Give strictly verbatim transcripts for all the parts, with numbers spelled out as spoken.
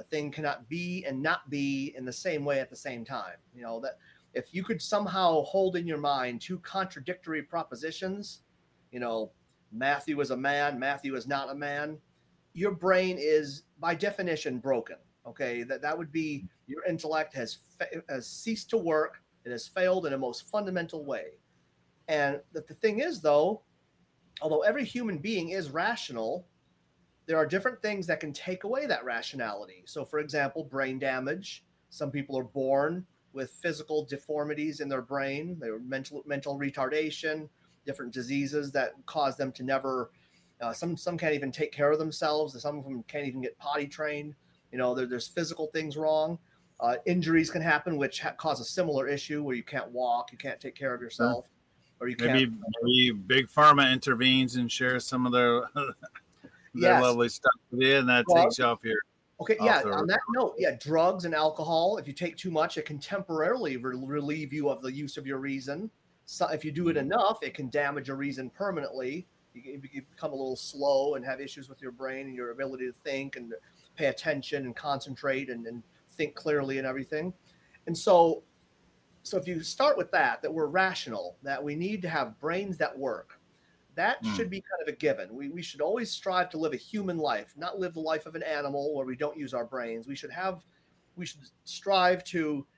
thing cannot be and not be in the same way at the same time. You know, that if you could somehow hold in your mind two contradictory propositions, you know, Matthew is a man, Matthew is not a man, your brain is by definition broken. Okay, that that would be your intellect has fa- has ceased to work. It has failed in a most fundamental way. And the, the thing is, though, although every human being is rational, there are different things that can take away that rationality. So, for example, brain damage. Some people are born with physical deformities in their brain. They're mental mental retardation, different diseases that cause them to never. Uh, some some can't even take care of themselves. Some of them can't even get potty trained. You know, there, there's physical things wrong. Uh, injuries can happen, which ha- cause a similar issue where you can't walk, you can't take care of yourself, sure. or you maybe, can't. Maybe Big Pharma intervenes and shares some of their their Yes. lovely stuff with you, and that Well, takes you off your. Okay, off yeah. the- On that note, yeah, drugs and alcohol. If you take too much, it can temporarily re- relieve you of the use of your reason. So if you do it enough, it can damage your reason permanently. You, you become a little slow and have issues with your brain and your ability to think and pay attention and concentrate and, and think clearly and everything. And so, so if you start with that, that we're rational, that we need to have brains that work, that mm. should be kind of a given. We we should always strive to live a human life, not live the life of an animal where we don't use our brains. We should have, we should strive to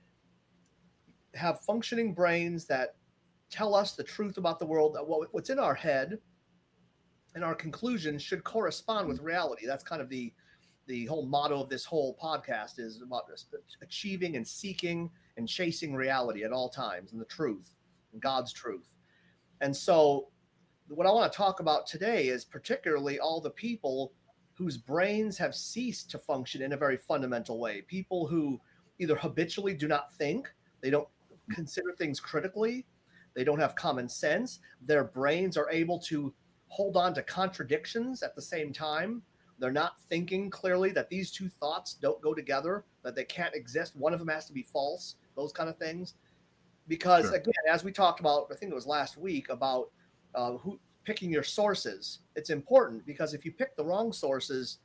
have functioning brains that tell us the truth about the world, that what, what's in our head and our conclusions should correspond with reality. That's kind of the the whole motto of this whole podcast is about achieving and seeking and chasing reality at all times and the truth and God's truth. And so what I want to talk about today is particularly all the people whose brains have ceased to function in a very fundamental way. People who either habitually do not think, they don't consider things critically, they don't have common sense, their brains are able to hold on to contradictions at the same time. They're not thinking clearly that these two thoughts don't go together, that they can't exist. One of them has to be false, those kind of things. Because, sure. again, as we talked about, I think it was last week, about uh, who picking your sources, it's important because if you pick the wrong sources,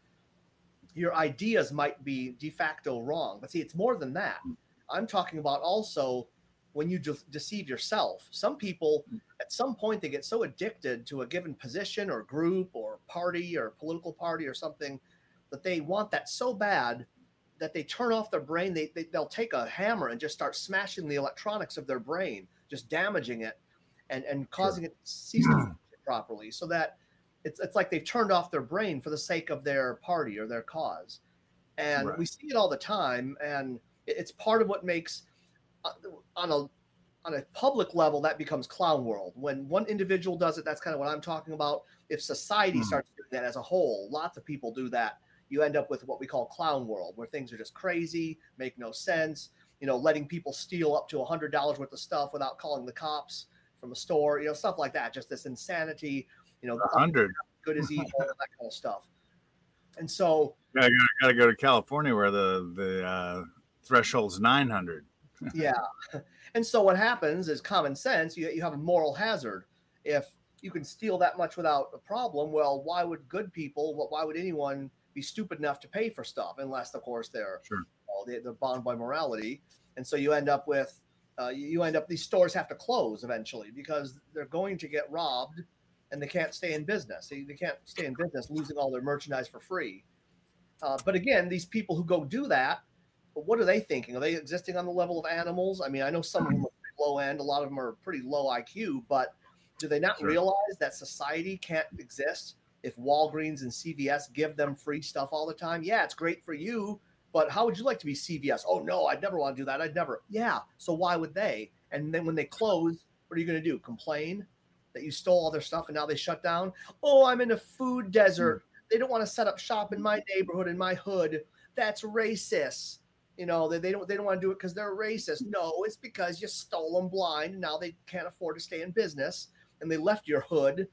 your ideas might be de facto wrong. But see, it's more than that. I'm talking about also when you de- deceive yourself. Some people, at some point, they get so addicted to a given position or group or party or political party or something that they want that so bad that they turn off their brain. They, they, they'll take a hammer and just start smashing the electronics of their brain, just damaging it and, and causing sure. it to cease to function properly, so that it's it's like they've turned off their brain for the sake of their party or their cause. And right. we see it all the time, and it's part of what makes uh, on a on a public level that becomes clown world. When one individual does it, that's kind of what I'm talking about. If society mm. starts doing that as a whole, lots of people do that, you end up with what we call clown world, where things are just crazy, make no sense, you know, letting people steal up to one hundred dollars worth of stuff without calling the cops from a store, you know, stuff like that, just this insanity, you know, one hundred good as evil, that kind of stuff. And so yeah, you got to go to California where the the uh, threshold's nine hundred. Yeah. And so what happens is common sense. You, you have a moral hazard. If you can steal that much without a problem, well, why would good people, why would anyone be stupid enough to pay for stuff? Unless, of course, they're, sure. well, they, they're bound by morality. And so you end up with, uh, you end up, these stores have to close eventually because they're going to get robbed and they can't stay in business. They, they can't stay in business losing all their merchandise for free. Uh, but again, these people who go do that, what are they thinking? Are they existing on the level of animals? I mean, I know some of them are pretty low end. A lot of them are pretty low I Q, but do they not sure. realize that society can't exist if Walgreens and C V S give them free stuff all the time? Yeah, it's great for you, but how would you like to be C V S? Oh, no, I'd never want to do that. I'd never. Yeah, so why would they? And then when they close, what are you going to do? Complain that you stole all their stuff and now they shut down? Oh, I'm in a food desert. Mm. They don't want to set up shop in my neighborhood, in my hood. That's racist. You know, they, they don't they don't want to do it because they're racist. No, it's because you stole them blind and now they can't afford to stay in business and they left your hood.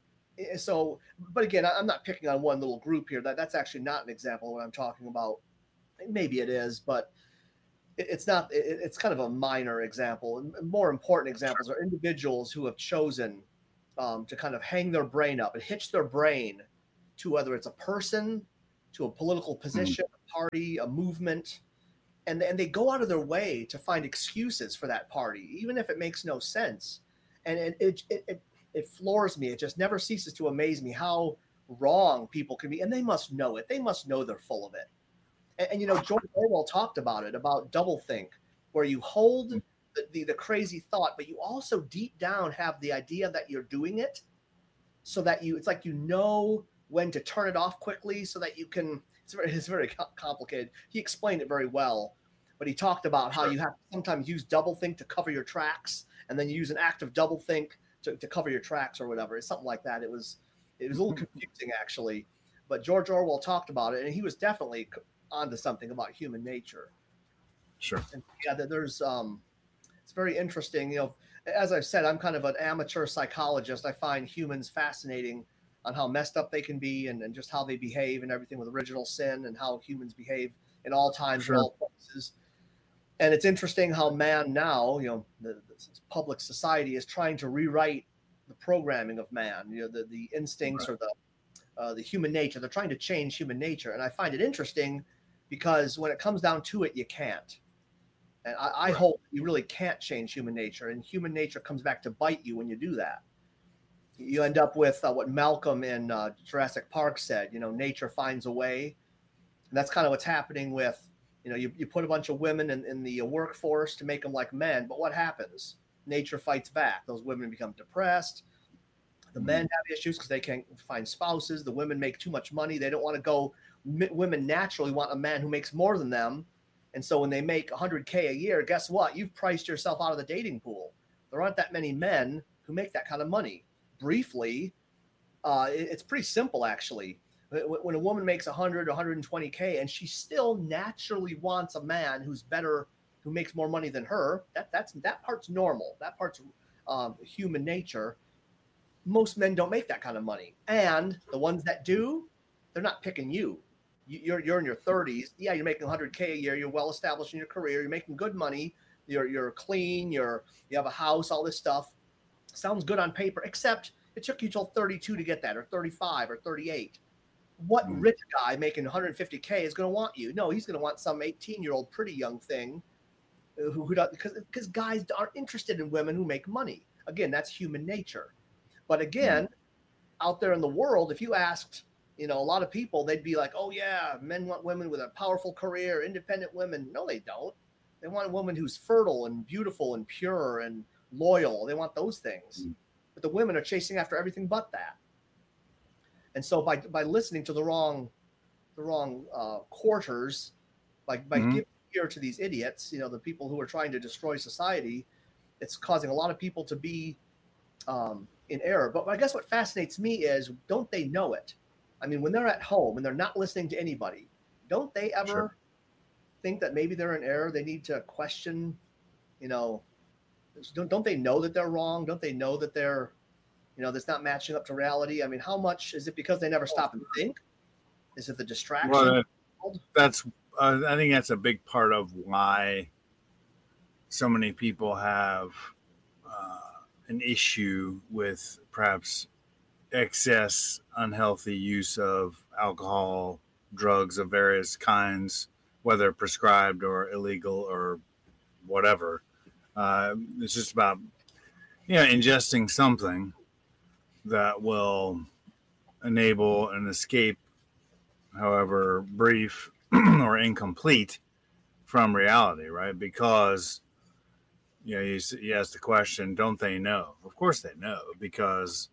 So, but again, I'm not picking on one little group here. That that's actually not an example of what I'm talking about. Maybe it is, but it, it's not. It, it's kind of a minor example. More important examples are individuals who have chosen um, to kind of hang their brain up and hitch their brain to whether it's a person to a political position, mm-hmm. a party, a movement, and, and they go out of their way to find excuses for that party, even if it makes no sense. And it, it, it, it, it floors me. It just never ceases to amaze me how wrong people can be. And they must know it. They must know they're full of it. And, and you know, George Orwell talked about it, about doublethink, where you hold the, the, the crazy thought, but you also deep down have the idea that you're doing it, so that you, it's like you know when to turn it off quickly so that you can, it's very, it's very complicated. He explained it very well, but he talked about how you have to sometimes use doublethink to cover your tracks, and then you use an active doublethink to, to cover your tracks or whatever. It's something like that. It was, it was a little confusing actually, but George Orwell talked about it, and he was definitely onto something about human nature. Sure. And yeah, there's, um, it's very interesting. You know, as I've said, I'm kind of an amateur psychologist. I find humans fascinating on how messed up they can be, and, and just how they behave and everything with original sin, and how humans behave in all times, sure. in all places. And it's interesting how man now, you know, the, the public society is trying to rewrite the programming of man, you know, the, the instincts right. or the, uh, the human nature. They're trying to change human nature. And I find it interesting because when it comes down to it, you can't. And I, I right. hope you really can't change human nature, and human nature comes back to bite you when you do that. You end up with uh, what Malcolm in uh, Jurassic Park said, you know, nature finds a way. And that's kind of what's happening with, you know, you, you put a bunch of women in, in the workforce to make them like men, but what happens? Nature fights back. Those women become depressed. The mm-hmm. men have issues because they can't find spouses. The women make too much money. They don't want to go. M- women naturally want a man who makes more than them. And so when they make one hundred K a year, guess what? You've priced yourself out of the dating pool. There aren't that many men who make that kind of money. Briefly, uh, it, it's pretty simple, actually. When a woman makes one hundred, one hundred twenty K and she still naturally wants a man who's better, who makes more money than her, that that's that part's normal. That part's um, human nature. Most men don't make that kind of money. And the ones that do, they're not picking you. You're you're in your thirties. Yeah, you're making one hundred K a year. You're well established in your career. You're making good money. You're you're clean. You're you have a house. All this stuff sounds good on paper. Except it took you till thirty-two to get that, or thirty-five, or thirty-eight. What mm. rich guy making one hundred fifty K is going to want you? No, he's going to want some eighteen-year-old pretty young thing who who does, because because guys aren't interested in women who make money. Again, that's human nature. But again, mm. out there in the world, if you asked, you know, a lot of people, they'd be like, oh, yeah, men want women with a powerful career, independent women. No, they don't. They want a woman who's fertile and beautiful and pure and loyal. They want those things. Mm. But the women are chasing after everything but that. And so by by listening to the wrong the wrong uh, quarters, by, by mm-hmm. giving ear to these idiots, you know, the people who are trying to destroy society, it's causing a lot of people to be um, in error. But I guess what fascinates me is, don't they know it? I mean, when they're at home and they're not listening to anybody, don't they ever sure. think that maybe they're in error? They need to question, you know, don't, don't they know that they're wrong? Don't they know that they're, you know, that's not matching up to reality? I mean, how much is it because they never stop and think? Is it the distraction? Well, that, that's, uh, I think that's a big part of why so many people have uh, an issue with perhaps excess unhealthy use of alcohol, drugs of various kinds, whether prescribed or illegal or whatever. Uh, it's just about, you know, ingesting something that will enable an escape, however brief or incomplete, from reality, right? Because, you know, you, you ask the question, don't they know? Of course they know, because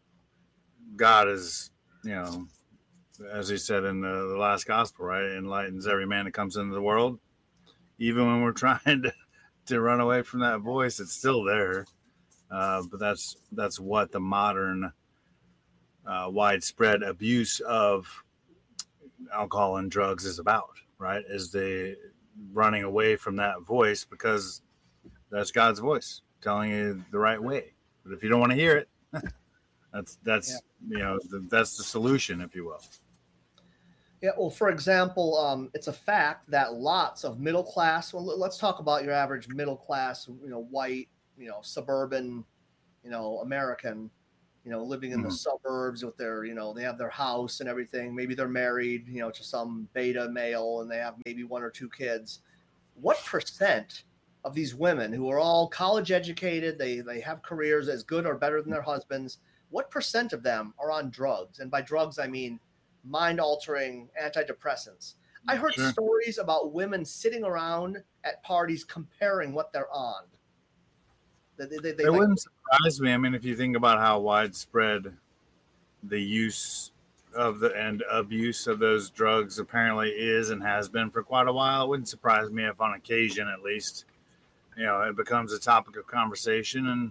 God is, you know, as he said in the, the last gospel, right? Enlightens every man that comes into the world. Even when we're trying to, to run away from that voice, it's still there. Uh, but that's that's what the modern uh, widespread abuse of alcohol and drugs is about, right? Is the running away from that voice, because that's God's voice telling you the right way. But if you don't want to hear it, that's that's yeah. you know the, that's the solution, if you will. Yeah. Well, for example, um, it's a fact that lots of middle class. Well, let's talk about your average middle class, you know, white, you know, suburban, you know, American. you know, living in mm-hmm. the suburbs with their, you know, they have their house and everything. Maybe they're married, you know, to some beta male and they have maybe one or two kids. What percent of these women who are all college educated, they, they have careers as good or better than their husbands, what percent of them are on drugs? And by drugs, I mean mind-altering antidepressants. I heard sure. stories about women sitting around at parties comparing what they're on. They, they, they, it like, wouldn't surprise me. I mean, if you think about how widespread the use of the and abuse of those drugs apparently is and has been for quite a while, it wouldn't surprise me if on occasion, at least, you know, it becomes a topic of conversation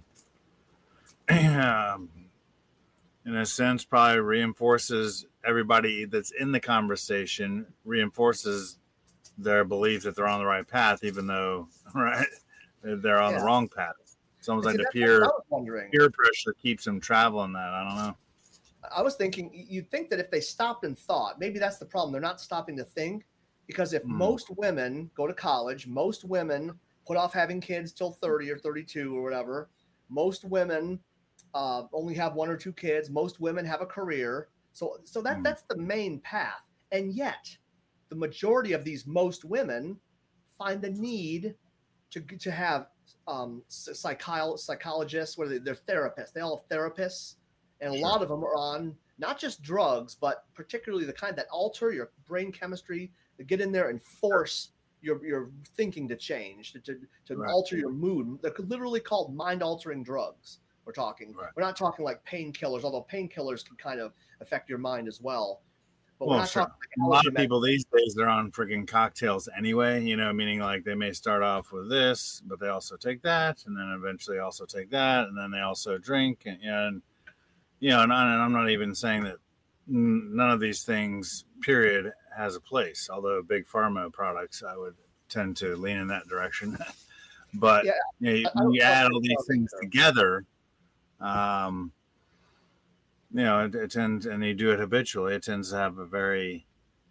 and um, in a sense probably reinforces everybody that's in the conversation, reinforces their belief that they're on the right path, even though, right, they're on yeah. the wrong path. It's almost like the peer, peer pressure keeps them traveling that. I don't know. I was thinking, you'd think that if they stopped and thought, maybe that's the problem. They're not stopping to think, because if mm. most women go to college, most women put off having kids till thirty or thirty-two or whatever. Most women uh, only have one or two kids. Most women have a career. So, so that, mm. that's the main path. And yet the majority of these most women find the need to, to have um, psycholo- psychologists, where they, they're therapists. They all have therapists. And a sure. lot of them are on not just drugs, but particularly the kind that alter your brain chemistry, that get in there and force your, your thinking to change, to, to, to right. alter your mood. They're literally called mind-altering drugs. We're talking. Right. We're not talking like painkillers, although painkillers can kind of affect your mind as well. But well, we're not sure. talking like a lot of people these days, they're on freaking cocktails anyway, you know, meaning like they may start off with this, but they also take that, and then eventually also take that, and then they also drink, and, and you know, and, I, and I'm not even saying that none of these things, period, has a place, although big pharma products, I would tend to lean in that direction. But yeah, you, know, you, you add all these things either. together, um, you know, it, it tends, and you do it habitually, it tends to have a very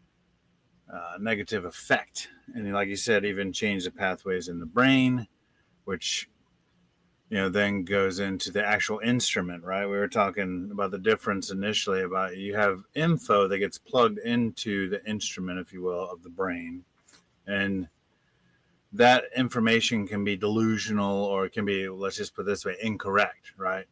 uh, negative effect. And like you said, even change the pathways in the brain, which, you know, then goes into the actual instrument, right? We were talking about the difference initially about you have info that gets plugged into the instrument, if you will, of the brain. And that information can be delusional, or it can be, let's just put it this way, incorrect, right?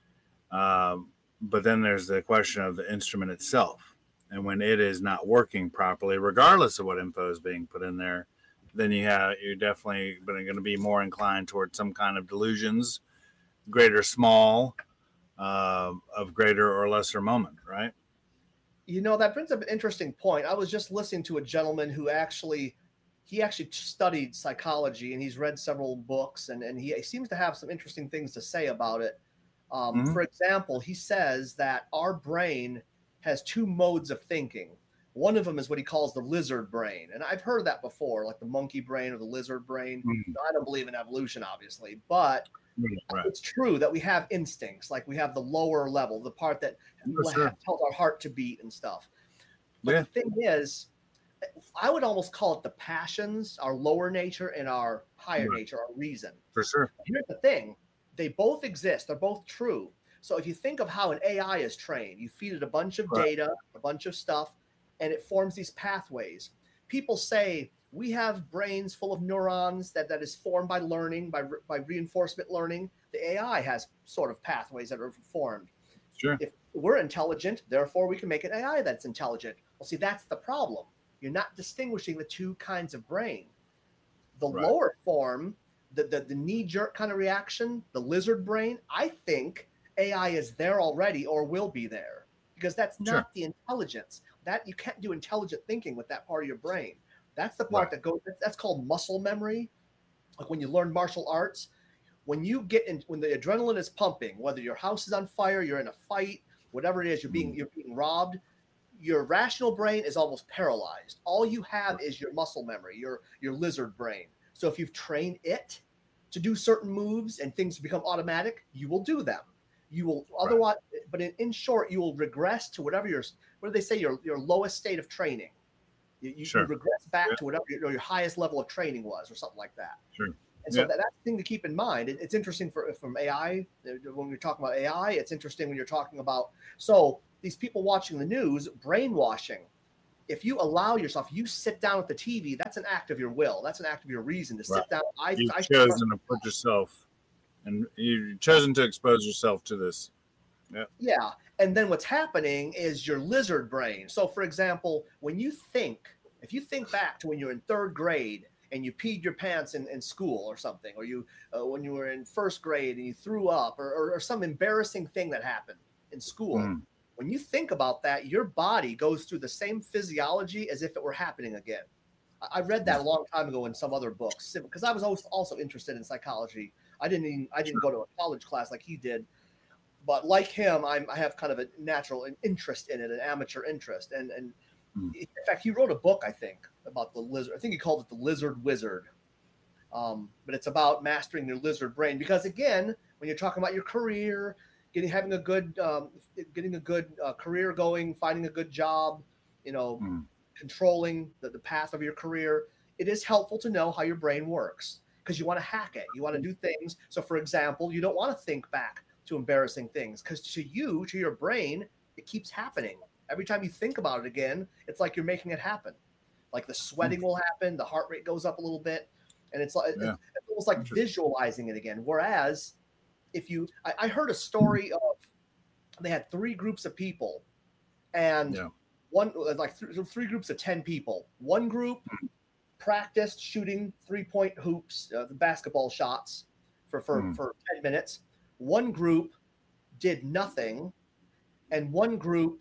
Um, but then there's the question of the instrument itself. And when it is not working properly, regardless of what info is being put in there, then you have, you're definitely going to be more inclined towards some kind of delusions, great or small, uh, of greater or lesser moment, right? You know, that brings up an interesting point. I was just listening to a gentleman who actually, he actually studied psychology, and he's read several books, and, and he, he seems to have some interesting things to say about it. Um, mm-hmm. For example, he says that our brain has two modes of thinking. One of them is what he calls the lizard brain. And I've heard that before, like the monkey brain or the lizard brain. Mm-hmm. I don't believe in evolution, obviously, but right. it's true that we have instincts. Like we have the lower level, the part that sure. tells our heart to beat and stuff. But yeah. the thing is, I would almost call it the passions, our lower nature and our higher right. nature, our reason. For sure. Here's the thing. They both exist. They're both true. So if you think of how an A I is trained, you feed it a bunch of right. data, a bunch of stuff, and it forms these pathways. People say we have brains full of neurons that, that is formed by learning, by, by reinforcement learning. The A I has sort of pathways that are formed. Sure. If we're intelligent, therefore we can make an A I that's intelligent. Well, see, that's the problem. You're not distinguishing the two kinds of brain. The right. lower form, the, the, the knee-jerk kind of reaction, the lizard brain, I think A I is there already or will be there, because that's not sure. the intelligence. That you can't do intelligent thinking with that part of your brain. That's the part right. that goes, that's called muscle memory. Like when you learn martial arts, when you get in, when the adrenaline is pumping, whether your house is on fire, you're in a fight, whatever it is, you're being, you're being robbed, your rational brain is almost paralyzed. All you have is your muscle memory, your, your lizard brain. So if you've trained it to do certain moves and things become automatic, you will do them. You will otherwise, right. but in, in short, you will regress to whatever your, what do they say, your, your lowest state of training. You, you, sure. you regress back yeah. to whatever your, your highest level of training was, or something like that. Sure. And so Yeah. that, that's the thing to keep in mind. It, it's interesting for from A I when we're talking about A I. It's interesting when you're talking about so these people watching the news brainwashing. If you allow yourself, you sit down with the T V. That's an act of your will. That's an act of your reason to Right. sit down. I, You've I chosen to put yourself, and you've chosen to expose yourself to this. Yeah. Yeah. And then what's happening is your lizard brain. So, for example, when you think, if you think back to when you're in third grade and you peed your pants in, in school or something, or you uh, when you were in first grade and you threw up, or, or, or some embarrassing thing that happened in school, Mm. when you think about that, your body goes through the same physiology as if it were happening again. I, I read that a long time ago in some other books because I was always also interested in psychology. I didn't even, I didn't go to a college class like he did. But like him, I'm, I have kind of a natural interest in it, an amateur interest. And, and Mm. in fact, he wrote a book, I think, about the lizard. I think he called it The Lizard Wizard. Um, but it's about mastering your lizard brain. Because, again, when you're talking about your career, getting having a good um, getting a good uh, career going, finding a good job, you know, Mm. controlling the, the path of your career, it is helpful to know how your brain works because you want to hack it. You want to do things. So, for example, you don't want to think back to embarrassing things because to you, to your brain, it keeps happening. Every time you think about it again, it's like you're making it happen. Like the sweating will happen, the heart rate goes up a little bit, and it's like Yeah. it's almost like visualizing it again. Whereas if you, I, I heard a story of they had three groups of people, and Yeah. one like th- three groups of ten people. One group practiced shooting three point hoops, uh, the basketball shots for for, Mm. for ten minutes. One group did nothing, and one group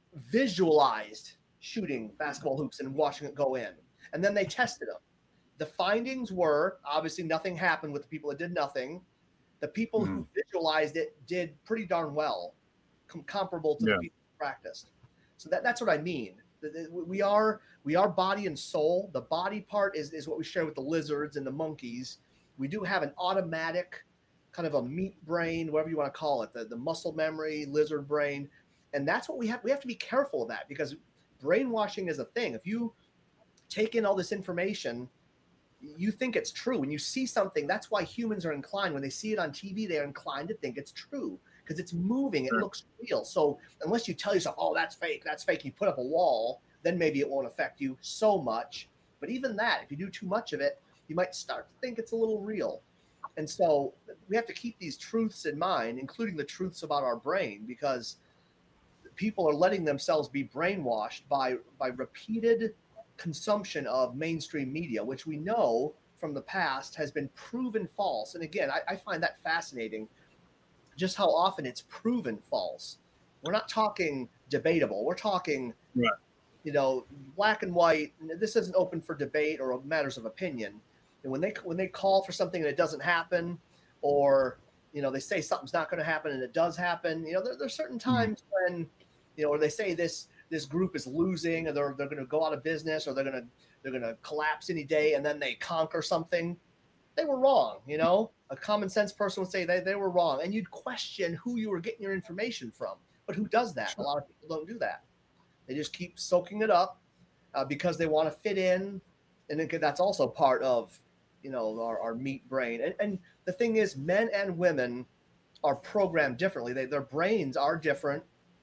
visualized shooting basketball hoops and watching it go in. And then they tested them. The findings were obviously nothing happened with the people that did nothing. The people Mm. who visualized it did pretty darn well, com- comparable to Yeah. the people who practiced. So that, that's what I mean. We are we are body and soul. The body part is, is what we share with the lizards and the monkeys. We do have an automatic kind of a meat brain, whatever you want to call it, the, the muscle memory, lizard brain. And that's what we have. We have to be careful of that because brainwashing is a thing. If you take in all this information, you think it's true. When you see something, that's why humans are inclined, when they see it on T V, they're inclined to think it's true because it's moving. It Sure. looks real. So unless you tell yourself, oh, that's fake, that's fake, you put up a wall, then maybe it won't affect you so much. But even that, if you do too much of it, you might start to think it's a little real. And so we have to keep these truths in mind, including the truths about our brain, because people are letting themselves be brainwashed by by repeated consumption of mainstream media, which we know from the past has been proven false. And again, I, I find that fascinating, just how often it's proven false. We're not talking debatable. We're talking, Right. you know, black and white. This isn't open for debate or matters of opinion. And when they when they call for something and it doesn't happen, or you know they say something's not going to happen and it does happen, you know, there, there's certain times mm-hmm. when, you know, or they say this this group is losing, or they're they're going to go out of business, or they're going to they're going to collapse any day, and then they conquer something. They were wrong, you know. A common sense person would say they, they were wrong, and you'd question who you were getting your information from. But who does that? A lot of people don't do that. They just keep soaking it up uh, because they want to fit in, and it, that's also part of, you know, our, our meat brain. And, and the thing is, men and women are programmed differently. They, their brains are different.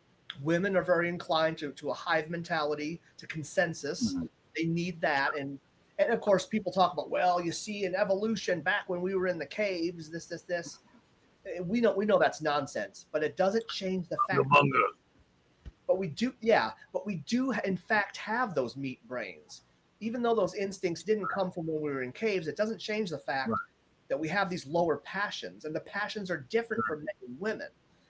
Women are very inclined to, to a hive mentality, to consensus. Mm-hmm. They need that. And, and of course, people talk about, well, you see, in evolution, back when we were in the caves, this, this, this. We know, we know that's nonsense, but it doesn't change the fact. The but we do, yeah, but we do, in fact, have those meat brains. Even though those instincts didn't come from when we were in caves, it doesn't change the fact right. that we have these lower passions, and the passions are different for men and women.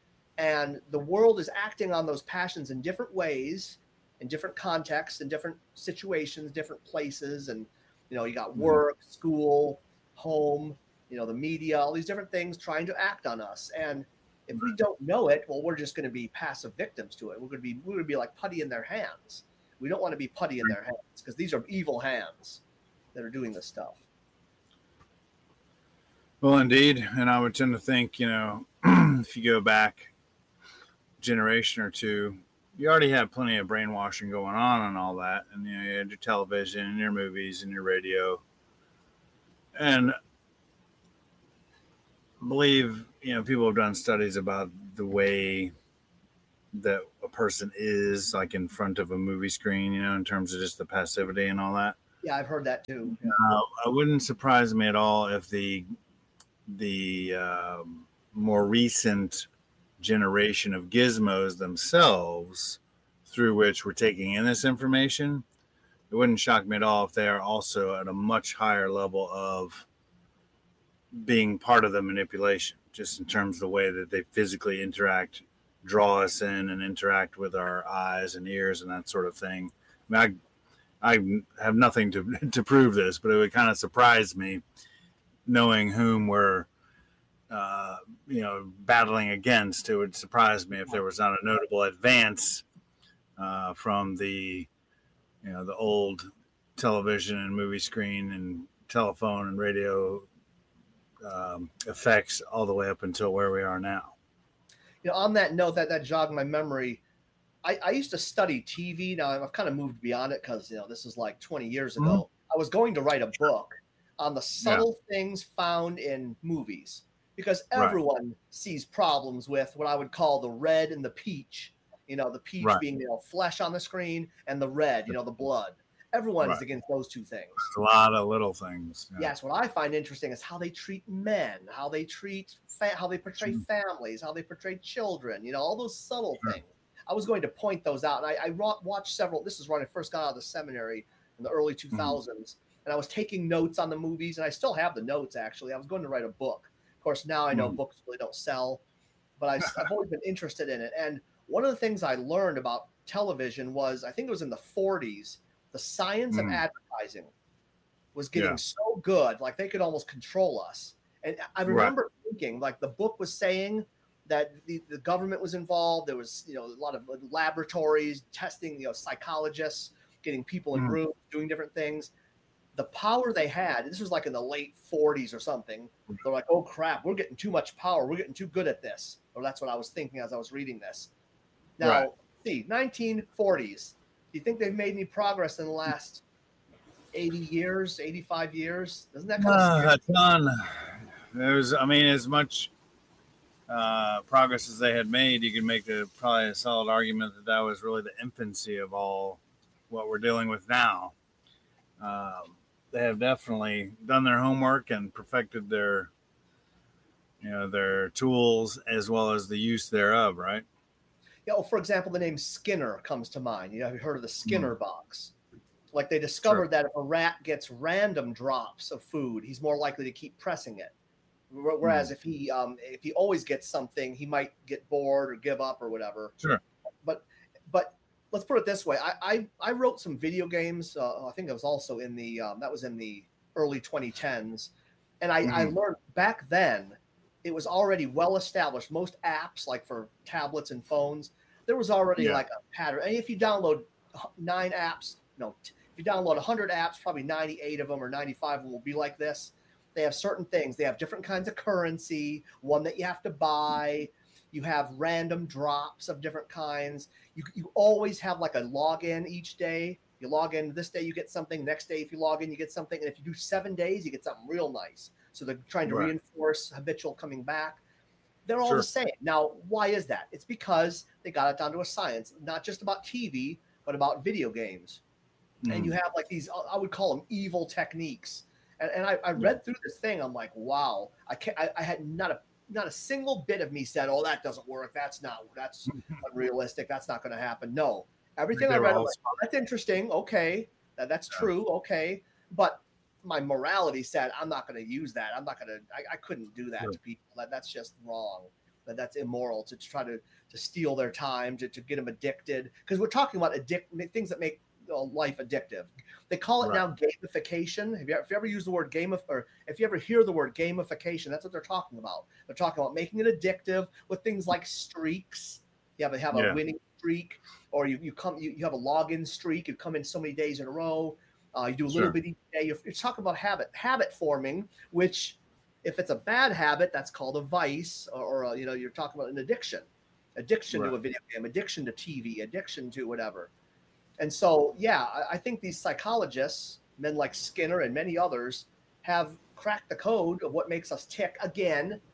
And the world is acting on those passions in different ways, in different contexts, in different situations, different places. And, you know, you got work, mm-hmm. school, home, you know, the media, all these different things trying to act on us. And if we don't know it, well, we're just going to be passive victims to it. We're going to be, we're going to be like putty in their hands. We don't want to be putty in their hands because these are evil hands that are doing this stuff. Well, indeed. And I would tend to think, you know, if you go back a generation or two, you already had plenty of brainwashing going on and all that. And, you know, you had your television and your movies and your radio. And believe, you know, people have done studies about the way that a person is like in front of a movie screen, you know, in terms of just the passivity and all that. Yeah, I've heard that too. Yeah. Uh, it wouldn't surprise me at all if the the um, more recent generation of gizmos themselves, through which we're taking in this information, it wouldn't shock me at all if they are also at a much higher level of being part of the manipulation, just in terms of the way that they physically interact, draw us in, and interact with our eyes and ears and that sort of thing. I mean, I, I have nothing to to prove this, but it would kind of surprise me knowing whom we're, uh, you know, battling against. It would surprise me if there was not a notable advance uh, from the, you know, the old television and movie screen and telephone and radio um, effects all the way up until where we are now. You know, on that note, that that jogged my memory. I, I used to study T V. Now I've kind of moved beyond it because, you know, this is like twenty years ago. Mm-hmm. I was going to write a book on the subtle yeah. things found in movies, because everyone right. sees problems with what I would call the red and the peach. You know, the peach right. being, you know, flesh on the screen, and the red, you know, the blood. Everyone's right. against those two things. A lot of little things. Yeah. Yes, what I find interesting is how they treat men, how they treat, fa- how they portray mm. families, how they portray children. You know, all those subtle sure. things. I was going to point those out, and I, I watched several. This is when I first got out of the seminary in the early two thousands, mm. and I was taking notes on the movies, and I still have the notes, actually. I was going to write a book. Of course, now I know mm. books really don't sell, but I, I've always been interested in it. And one of the things I learned about television was, I think it was in the forties, the science mm. of advertising was getting yeah. so good, like they could almost control us. And I remember right. thinking, like, the book was saying that the, the government was involved. There was, you know, a lot of laboratories testing, you know, psychologists, getting people in mm. rooms, doing different things. The power they had, this was like in the late forties or something. They're like, oh crap, we're getting too much power. We're getting too good at this. Or that's what I was thinking as I was reading this. Now, right. see, nineteen forties. Do you think they've made any progress in the last eighty years, eighty-five years? Doesn't that kind uh, of a ton. There's, I mean, as much uh, progress as they had made, you could make a, probably a solid argument that that was really the infancy of all what we're dealing with now. Um, they have definitely done their homework and perfected their, you know, their tools as well as the use thereof, right? Yeah. Well, for example, the name Skinner comes to mind. You know, have you heard of the Skinner mm. box? Like, they discovered sure. that if a rat gets random drops of food, he's more likely to keep pressing it. Whereas mm. if he um, if he always gets something, he might get bored or give up or whatever. Sure. But but let's put it this way. I I, I wrote some video games. Uh, I think it was also in the um, that was in the early twenty tens, and I, mm. I learned back then it was already well established. Most apps, like for tablets and phones, there was already yeah. like a pattern. And if you download nine apps, no, if you download one hundred apps, probably ninety-eight of them or ninety-five of them will be like this. They have certain things. They have different kinds of currency, one that you have to buy. You have random drops of different kinds. You you always have like a login each day. You log in this day, you get something. Next day, if you log in, you get something. And if you do seven days, you get something real nice. So they're trying to right. reinforce habitual coming back. They're all sure. the same. Now, why is that? It's because they got it down to a science, not just about T V, but about video games. Mm. And you have like these, I would call them evil techniques. And, and I, I read yeah. through this thing. I'm like, wow, I can't, I, I had not a, not a single bit of me said, oh, that doesn't work. That's not, that's unrealistic. That's not going to happen. No, everything I, I read, was like, oh, that's interesting. Okay. That, that's yeah. true. Okay. But my morality said, I'm not going to use that. I'm not going to, I couldn't do that sure. to people. That, that's just wrong. That that's immoral to, to try to, to steal their time, to, to get them addicted. Because we're talking about addict things that make life addictive. They call it right. now gamification. Have you, if you ever use the word game, or if you ever hear the word gamification, that's what they're talking about. They're talking about making it addictive with things like streaks. You have a, have a yeah. winning streak, or you, you come you, you have a login streak. You come in so many days in a row. Uh, you do a little sure. bit each day. You're, you're talking about habit habit forming, which if it's a bad habit, that's called a vice, or, or a, you know, you're talking about an addiction, addiction right. to a video game, addiction to T V, addiction to whatever. And so, yeah, I think these psychologists, men like Skinner and many others, have cracked the code of what makes us tick again.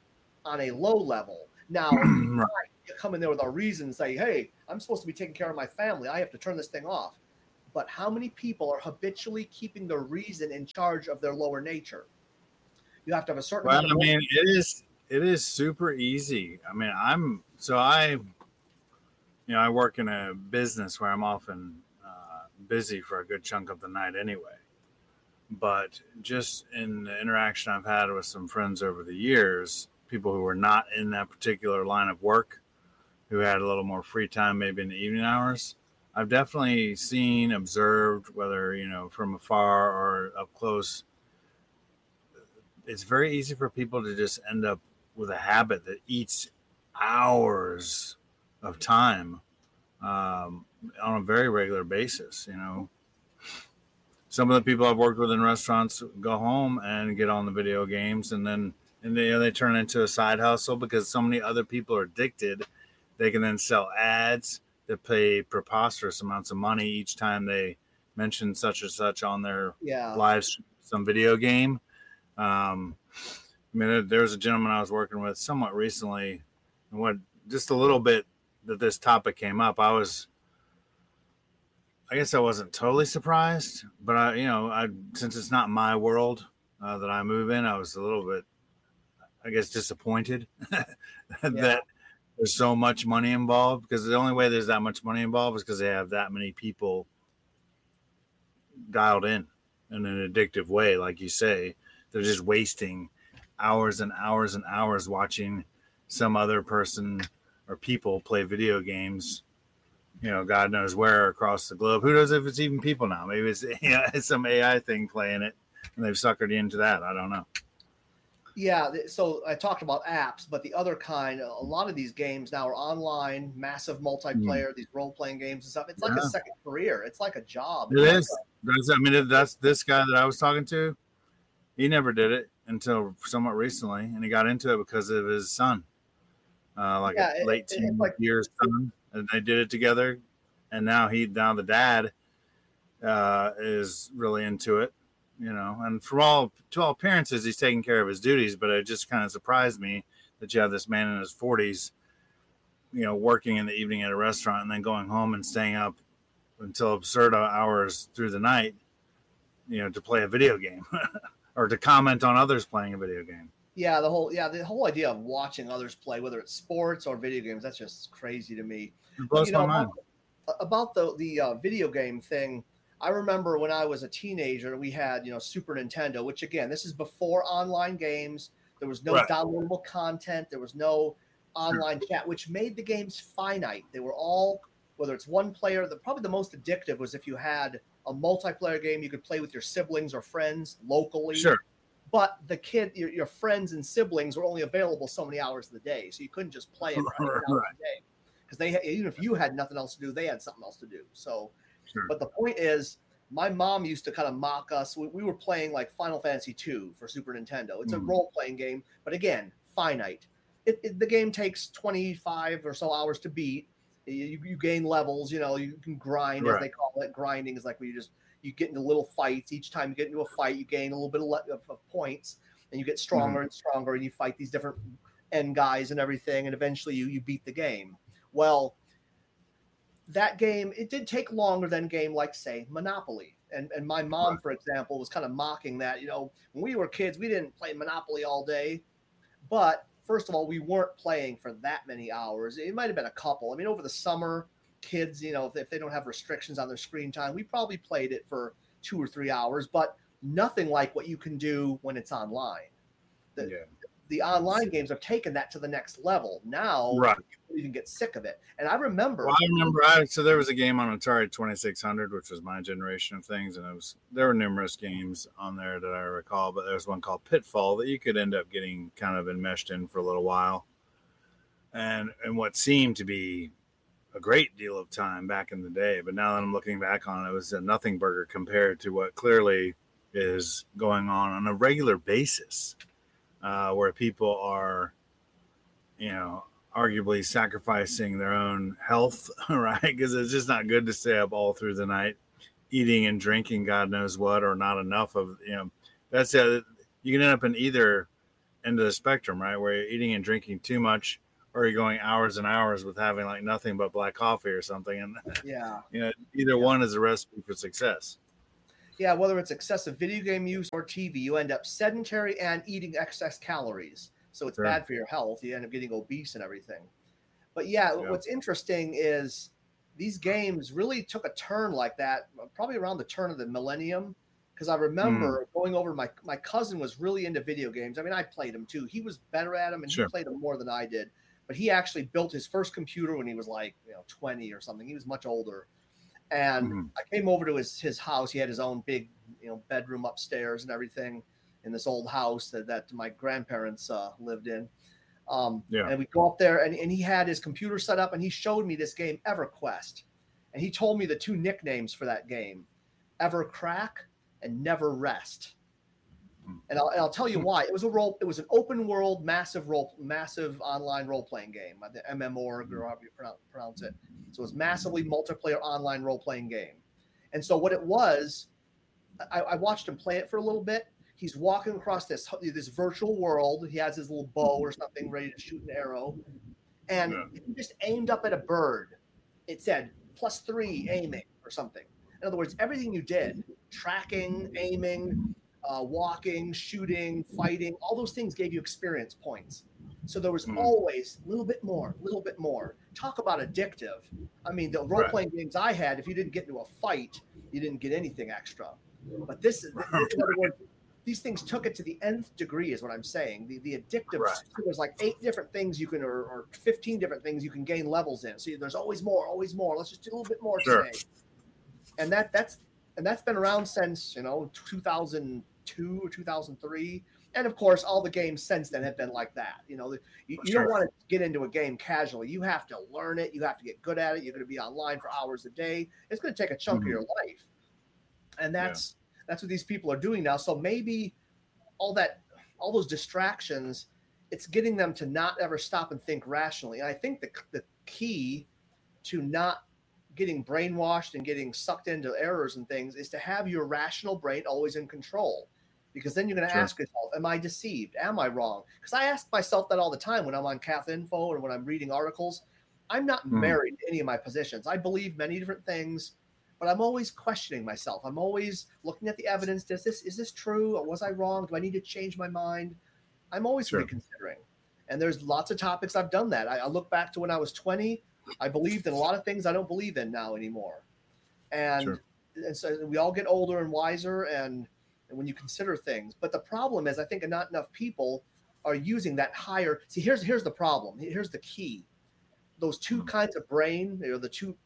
on a low level. Now, Right. you come in there with a reason and say, hey, I'm supposed to be taking care of my family. I have to turn this thing off. But how many people are habitually keeping the reason in charge of their lower nature? You have to have a certain Well, amount I of mean, it is it is super easy. I mean, I'm so I, you know, I work in a business where I'm often uh, busy for a good chunk of the night anyway. But just in the interaction I've had with some friends over the years, people who were not in that particular line of work, who had a little more free time, maybe in the evening hours, I've definitely seen, observed, whether, you know, from afar or up close, it's very easy for people to just end up with a habit that eats hours of time um, on a very regular basis. You know, some of the people I've worked with in restaurants go home and get on the video games, and then and they, you know, they turn it into a side hustle because so many other people are addicted. They can then sell ads that pay preposterous amounts of money each time they mention such and such on their yeah. live some video game. Um, I mean, there was a gentleman I was working with somewhat recently, and what just a little bit that this topic came up, I was, I guess I wasn't totally surprised, but I, you know, I since it's not my world uh, that I move in, I was a little bit, I guess, disappointed that Yeah. there's so much money involved, because the only way there's that much money involved is because they have that many people dialed in in an addictive way, like you say. They're just wasting hours and hours and hours watching some other person or people play video games, you know, God knows where across the globe. Who knows if it's even people now? Maybe it's, you know, it's some A I thing playing it and they've suckered you into that. I don't know. Yeah, so I talked about apps, but the other kind, a lot of these games now are online, massive multiplayer, mm. these role-playing games and stuff. It's like yeah. a second career. It's like a job. It it's is. Like a, I mean, that's this guy that I was talking to. He never did it until somewhat recently, and he got into it because of his son, uh, like yeah, a late it, teen like, years son, and they did it together. And now he, now the dad, uh, is really into it, you know. And for all to all appearances, he's taking care of his duties. But it just kind of surprised me that you have this man in his forties, you know, working in the evening at a restaurant and then going home and staying up until absurd hours through the night, you know, to play a video game. Or to comment on others playing a video game. Yeah, the whole yeah the whole idea of watching others play, whether it's sports or video games, that's just crazy to me. It blows you know, my mind. About, about the the uh, video game thing, I remember when I was a teenager, we had you know Super Nintendo, which again, this is before online games. There was no right. downloadable content. There was no online sure. chat, which made the games finite. They were all, whether it's one player. The probably the most addictive was if you had a multiplayer game you could play with your siblings or friends locally. Sure. But the kid, your, your friends and siblings were only available so many hours of the day. So you couldn't just play it right. hours a day. Because they, even if you had nothing else to do, they had something else to do. So, sure. But the point is, my mom used to kind of mock us. We, we were playing like Final Fantasy two for Super Nintendo. It's mm. a role-playing game, but again, finite. It, it, the game takes twenty-five or so hours to beat. You, you gain levels, you know, you can grind, right. as they call it. Grinding is like where you just, you get into little fights. Each time you get into a fight, you gain a little bit of, of, of points, and you get stronger mm-hmm. and stronger, and you fight these different end guys and everything, and eventually you, you beat the game. Well, that game, it did take longer than a game like, say, Monopoly. And, and my mom, right. for example, was kind of mocking that. You know, when we were kids, we didn't play Monopoly all day, but first of all, we weren't playing for that many hours. It might have been a couple. I mean, over the summer, kids, you know, if they, if they don't have restrictions on their screen time, we probably played it for two or three hours, but nothing like what you can do when it's online. The, yeah. the online games have taken that to the next level. Now, right. you can even get sick of it. And I remember. Well, I remember. I, so there was a game on Atari twenty-six hundred, which was my generation of things, and it was there were numerous games on there that I recall, but there was one called Pitfall that you could end up getting kind of enmeshed in for a little while, and and what seemed to be a great deal of time back in the day. But now that I'm looking back on it, it was a nothing burger compared to what clearly is going on on a regular basis, uh, where people are, you know, arguably sacrificing their own health, right? Because it's just not good to stay up all through the night, eating and drinking God knows what, or not enough of, you know, that's it. You can end up in either end of the spectrum, right? Where you're eating and drinking too much, or you're going hours and hours with having like nothing but black coffee or something. And Yeah. you know, either Yeah. one is a recipe for success. Yeah, whether it's excessive video game use or T V, you end up sedentary and eating excess calories. So it's Sure. bad for your health. You end up getting obese and everything. But yeah, Yeah. what's interesting is these games really took a turn like that, probably around the turn of the millennium. Because I remember Mm. going over, my my cousin was really into video games. I mean, I played them too. He was better at them, and Sure. he played them more than I did. But he actually built his first computer when he was like, you know, twenty or something. He was much older. And Mhm. I came over to his his house. He had his own big, you know, bedroom upstairs and everything in this old house that, that my grandparents uh, lived in. Um, Yeah. and we go up there, and, and he had his computer set up, and he showed me this game, EverQuest. And he told me the two nicknames for that game, EverCrack and Never Rest. And I'll, and I'll tell you why. It was a role. It was an open world, massive role, massive online role playing game, the M M O or however you pronounce, pronounce it. So it was massively multiplayer online role playing game. And so what it was, I, I watched him play it for a little bit. He's walking across this this virtual world. He has his little bow or something ready to shoot an arrow, and Yeah. if he just aimed up at a bird, it said plus three aiming or something. In other words, everything you did, tracking, aiming, uh, walking, shooting, fighting, all those things gave you experience points. So there was Mhm. always a little bit more, a little bit more. Talk about addictive. I mean, the role playing games I had, if you didn't get into a fight, you didn't get anything extra. But this, this in other words, these things took it to the nth degree, is what I'm saying. The the addictive, Right. there's like eight different things you can, or, or fifteen different things you can gain levels in. So there's always more, always more. Let's just do a little bit more Sure. today. And that that's and that's been around since, you know, two thousand two or two thousand three. And of course, all the games since then have been like that. You know, you, you Sure. don't want to get into a game casually. You have to learn it. You have to get good at it. You're going to be online for hours a day. It's going to take a chunk Mhm. of your life. And that's that's what these people are doing now. So maybe all that, all those distractions, it's getting them to not ever stop and think rationally. And I think the the key to not getting brainwashed and getting sucked into errors and things is to have your rational brain always in control. Because then you're going to Sure. ask yourself, am I deceived? Am I wrong? Because I ask myself that all the time when I'm on Cath Info or when I'm reading articles. I'm not Mhm. married to any of my positions. I believe many different things, but I'm always questioning myself. I'm always looking at the evidence. Does this, is this true? Or was I wrong? Do I need to change my mind? I'm always Sure. reconsidering. And there's lots of topics I've done that. I, I look back to when I was twenty. I believed in a lot of things I don't believe in now anymore. And, Sure. and so we all get older and wiser, and, and when you consider things. But the problem is, I think not enough people are using that higher. See, here's here's the problem. Here's the key. Those two kinds of brain, you know, the two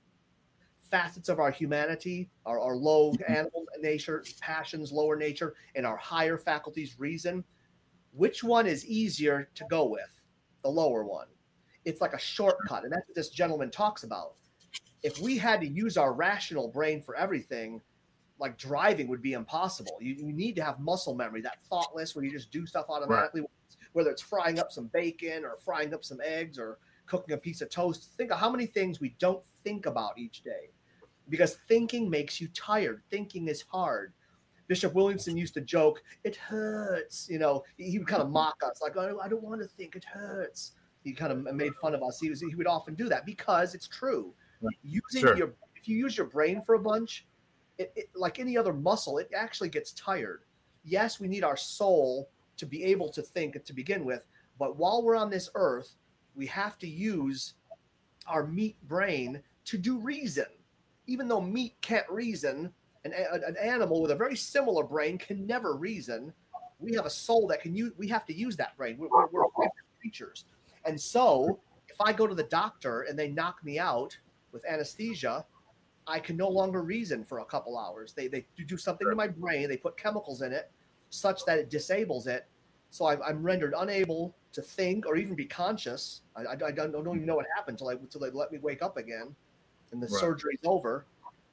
facets of our humanity, our, our low animal nature, passions, lower nature, and our higher faculties, reason. Which one is easier to go with? The lower one. It's like a shortcut, and that's what this gentleman talks about. If we had to use our rational brain for everything, like driving would be impossible. You, you need to have muscle memory, that thoughtless where you just do stuff automatically, right. Whether it's frying up some bacon or frying up some eggs or cooking a piece of toast. Think of how many things we don't think about each day, because thinking makes you tired. Thinking is hard. Bishop Williamson used to joke, it hurts. You know, he would kind of mock us, like, oh, I don't want to think, it hurts. He kind of made fun of us. He was he would often do that because it's true. Right. Using Sure. your if you use your brain for a bunch, it, it like any other muscle, it actually gets tired. Yes, we need our soul to be able to think to begin with, but while we're on this earth, we have to use our meat brain to do reason. Even though meat can't reason, an, an animal with a very similar brain can never reason. We have a soul that can use. We have to use that brain. We're, we're, we're creatures. And so if I go to the doctor and they knock me out with anesthesia, I can no longer reason for a couple hours. They they do something to my brain. They put chemicals in it such that it disables it. So I'm, I'm rendered unable to think or even be conscious. I, I, I don't, don't even know what happened until, I, until they let me wake up again and the Right. surgery's over.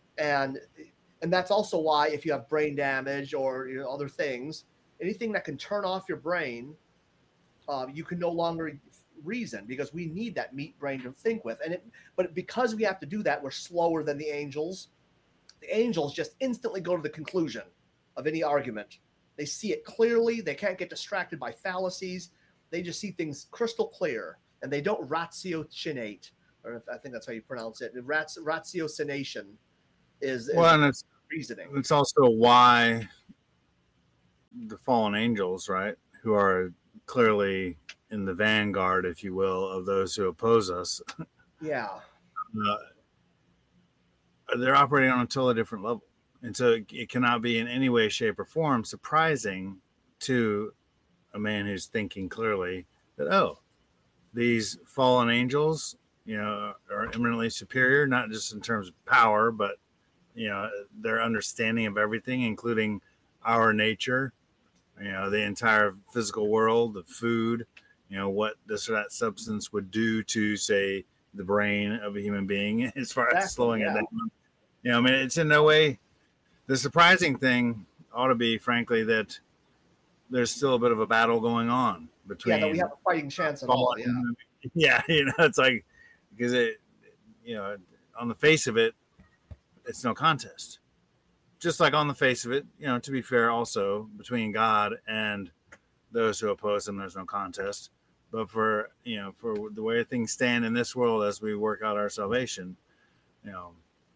And and that's also why if you have brain damage or you know, other things, anything that can turn off your brain, uh, you can no longer reason, because we need that meat brain to think with. And it, but because we have to do that, we're slower than the angels. The angels just instantly go to the conclusion of any argument. They see it clearly. They can't get distracted by fallacies. They just see things crystal clear, and they don't ratiocinate, or if, I think that's how you pronounce it. Rat, ratiocination is, well, is and it's reasoning. it's also why the fallen angels, right, who are clearly in the vanguard, if you will, of those who oppose us. Yeah. Uh, they're operating on a totally different level. And so it, it cannot be in any way, shape, or form surprising to a man who's thinking clearly that, oh, these fallen angels, you know, are eminently superior, not just in terms of power, but, you know, their understanding of everything, including our nature, you know, the entire physical world, the food, you know, what this or that substance would do to, say, the brain of a human being as far Exactly, as slowing yeah. it down. You know, I mean, it's in no way. The surprising thing ought to be, frankly, that there's still a bit of a battle going on between. Yeah, that we have a fighting chance at all. Yeah. Yeah, you know, it's like, because it, you know, on the face of it, it's no contest. Just like on the face of it, you know, to be fair, also between God and those who oppose him, there's no contest. But for, you know, for the way things stand in this world as we work out our salvation, you know,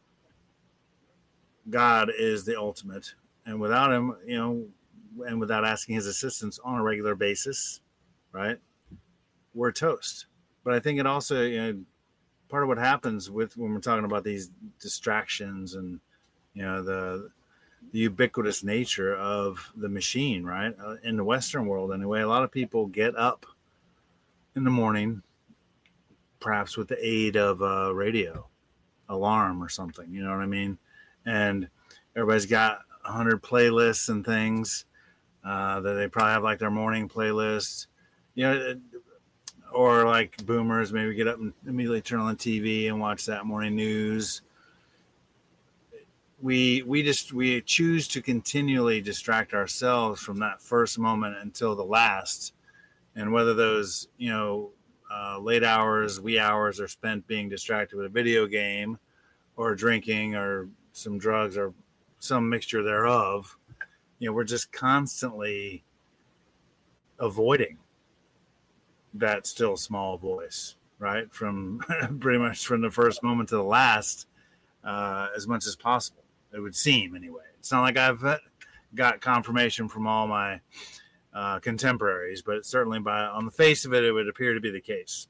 God is the ultimate, and without him, you know, and without asking his assistance on a regular basis, right, we're toast. But I think it also, you know, part of what happens with when we're talking about these distractions and, you know, the the ubiquitous nature of the machine, right, uh, in the Western world anyway, a lot of people get up in the morning, perhaps with the aid of a radio alarm or something, you know what I mean? And everybody's got a hundred playlists and things uh, that they probably have, like their morning playlist, you know, or like boomers maybe get up and immediately turn on the T V and watch that morning news. We we just we choose to continually distract ourselves from that first moment until the last, and whether those, you know, uh, late hours, wee hours are spent being distracted with a video game, or drinking, or some drugs, or some mixture thereof, you know, we're just constantly avoiding that still small voice, right? From pretty much from the first moment to the last, uh, as much as possible. It would seem, anyway. It's not like I've got confirmation from all my uh, contemporaries, but certainly by on the face of it, it would appear to be the case.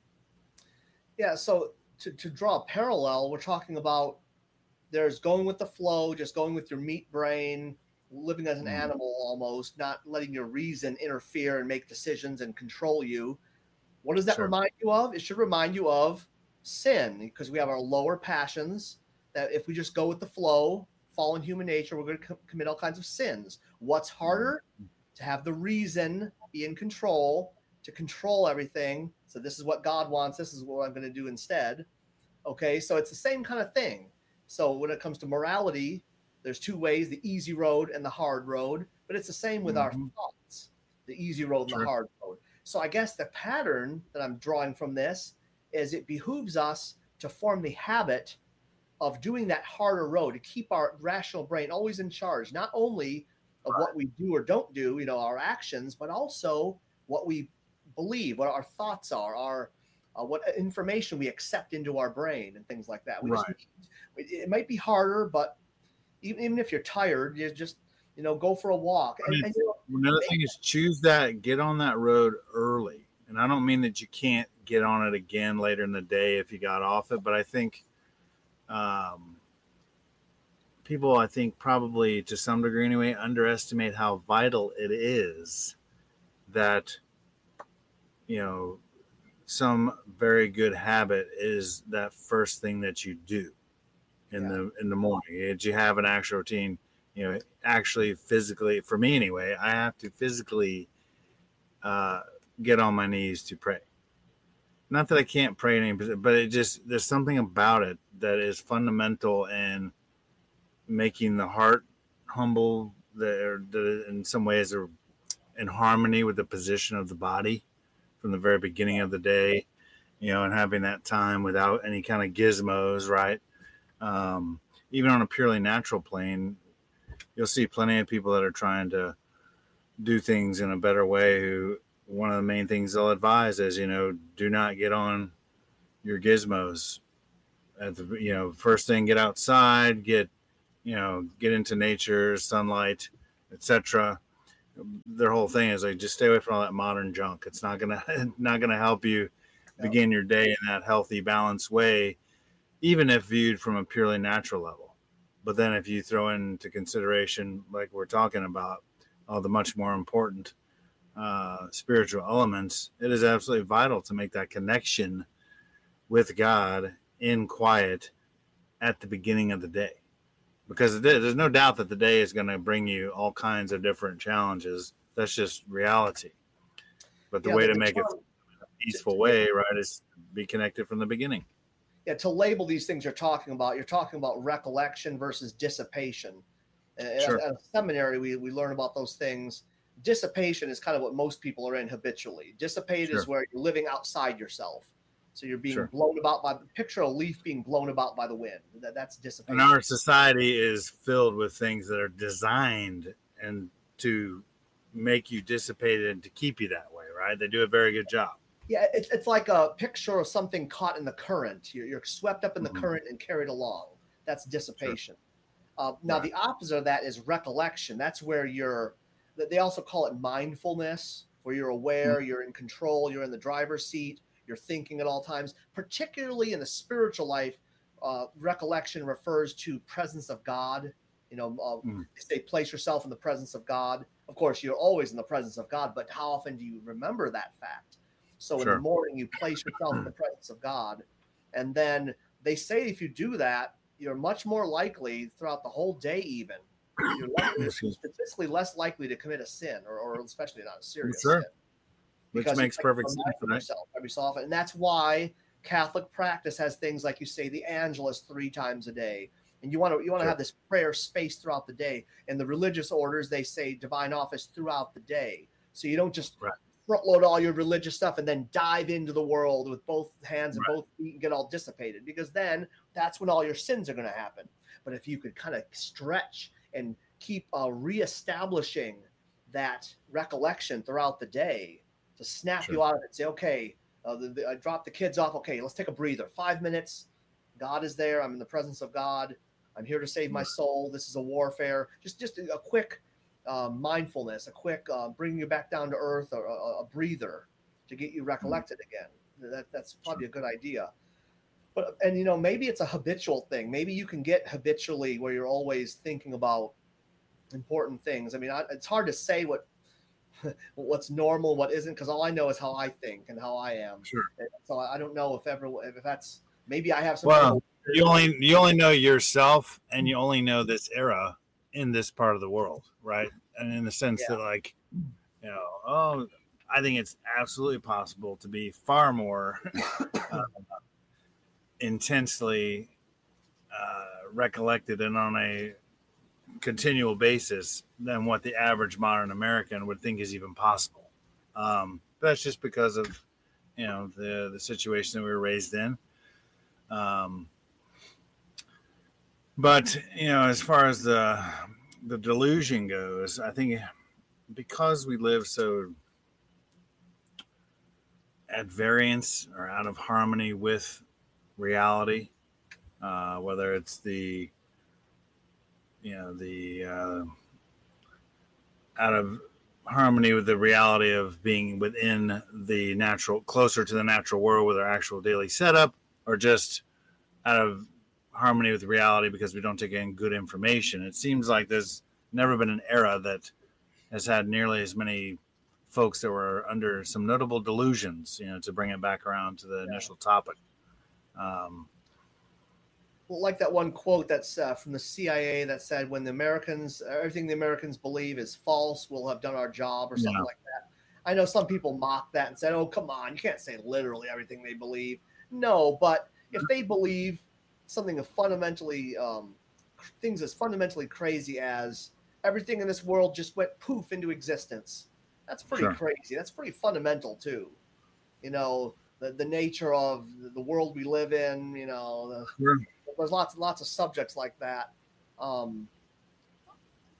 Yeah. So to, to draw a parallel, we're talking about there's going with the flow, just going with your meat brain, living as an mm. animal almost, not letting your reason interfere and make decisions and control you. What does that sure. remind you of? It should remind you of sin, because we have our lower passions that if we just go with the flow, fallen human nature, we're going to co- commit all kinds of sins. What's harder? Mm. To have the reason be in control, to control everything. So this is what God wants. This is what I'm going to do instead. Okay, so it's the same kind of thing. So when it comes to morality, there's two ways, the easy road and the hard road, but it's the same with mm-hmm. our thoughts, the easy road and sure. the hard road. So I guess the pattern that I'm drawing from this is it behooves us to form the habit of doing that harder road, to keep our rational brain always in charge, not only of right. what we do or don't do, you know, our actions, but also what we believe, what our thoughts are, our uh, what information we accept into our brain and things like that. We right. just, it might be harder, but even, even if you're tired, you just, you know, go for a walk. And, I mean, and, you know, another thing is choose that, get on that road early. And I don't mean that you can't get on it again later in the day if you got off it, but I think um, people, I think probably to some degree anyway, underestimate how vital it is that, you know, some very good habit is that first thing that you do in yeah. the in the morning. That you have an actual routine, you know, actually physically, for me anyway, I have to physically uh, get on my knees to pray. Not that I can't pray any, but it just, there's something about it that is fundamental in making the heart humble, that, that in some ways are in harmony with the position of the body from the very beginning of the day, you know, and having that time without any kind of gizmos, right? Um, even on a purely natural plane, you'll see plenty of people that are trying to do things in a better way, who one of the main things they'll advise is, you know, do not get on your gizmos at the, you know, first thing, get outside, get, you know, get into nature, sunlight, et cetera. Their whole thing is like, just stay away from all that modern junk. It's not gonna not gonna help you begin your day in that healthy, balanced way, even if viewed from a purely natural level. But then if you throw into consideration, like we're talking about, all the much more important uh, spiritual elements, it is absolutely vital to make that connection with God in quiet at the beginning of the day. Because it is, there's no doubt that the day is going to bring you all kinds of different challenges. That's just reality. But the Yeah, way the, to the make term, it a peaceful to, to, way, right, is be connected from the beginning. Yeah, to label these things you're talking about, you're talking about recollection versus dissipation. Sure. At a seminary, we, we learn about those things. Dissipation is kind of what most people are in habitually. Dissipate sure. is where you're living outside yourself. So you're being sure. blown about by, picture a leaf being blown about by the wind. That, that's dissipation. And our society is filled with things that are designed and to make you dissipated and to keep you that way, right? They do a very good job. Yeah, it's, it's like a picture of something caught in the current. You're, you're swept up in the mm-hmm. current and carried along. That's dissipation. Sure. Uh, now, right. the opposite of that is recollection. That's where you're, they also call it mindfulness, where you're aware, mm-hmm. you're in control, you're in the driver's seat, you're thinking at all times. Particularly in the spiritual life, uh, recollection refers to presence of God. You know, uh, mm-hmm. they say place yourself in the presence of God. Of course, you're always in the presence of God, but how often do you remember that fact? So sure. in the morning, you place yourself in the presence of God. And then they say if you do that, you're much more likely throughout the whole day even, you're, you're statistically less likely to commit a sin, or, or especially not a serious sure. sin. Which makes perfect sense, right? Yourself every so often. And that's why Catholic practice has things like, you say, the Angelus three times a day. And you want to you want to sure. have this prayer space throughout the day. In the religious orders, they say divine office throughout the day. So you don't just... Right. front load all your religious stuff and then dive into the world with both hands and right. both feet and get all dissipated, because then that's when all your sins are going to happen. But if you could kind of stretch and keep uh, reestablishing that recollection throughout the day to snap sure. you out of it, say, okay, uh, the, the, I dropped the kids off. Okay, let's take a breather. Five minutes. God is there. I'm in the presence of God. I'm here to save my soul. This is a warfare. Just, just a, a quick Uh, mindfulness, a quick uh, bringing you back down to earth, or a, a breather to get you recollected again. That, that's probably a good idea. But, and you know, maybe it's a habitual thing. Maybe you can get habitually where you're always thinking about important things. I mean, I, it's hard to say what what's normal, what isn't, because all I know is how I think and how I am. Sure. And so I don't know if ever if that's maybe I have some. Well, you only you only know yourself, and you only know this era in this part of the world, right? And in the sense yeah. that, like, you know, oh, I think it's absolutely possible to be far more uh, intensely uh, recollected and on a continual basis than what the average modern American would think is even possible. Um, but that's just because of, you know, the the situation that we were raised in. Um, but you know, as far as the the delusion goes, I think because we live so at variance or out of harmony with reality, uh, whether it's the, you know, the uh, out of harmony with the reality of being within the natural, closer to the natural world with our actual daily setup, or just out of harmony with reality because we don't take in good information. It seems like there's never been an era that has had nearly as many folks that were under some notable delusions, you know, to bring it back around to the yeah. initial topic. Um, well, like that one quote that's uh, from the C I A that said, when the Americans, everything the Americans believe is false, we'll have done our job, or something yeah. like that. I know some people mock that and said, oh, come on, you can't say literally everything they believe. No, but if they believe something of fundamentally, um, things as fundamentally crazy as everything in this world just went poof into existence, that's pretty sure. crazy. That's pretty fundamental too. You know, the, the nature of the world we live in, you know, the, sure. there's lots and lots of subjects like that. Um,